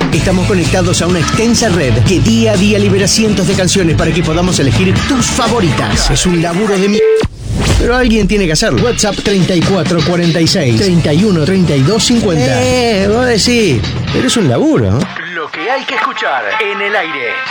Estamos conectados a una extensa red que día a día libera cientos de canciones para que podamos elegir tus favoritas. Es un laburo de pero alguien tiene que hacerlo. WhatsApp 3446 31 32 50. Vos decís, pero es un laburo, ¿no? Lo que hay que escuchar en el aire.